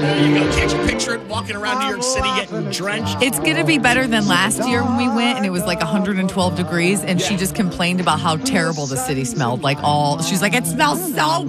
There you go. Can't you picture it walking around New York City getting drenched? It's going to be better than last year when we went and it was like 112 degrees and she just complained about how terrible the city smelled. She's like, it smells so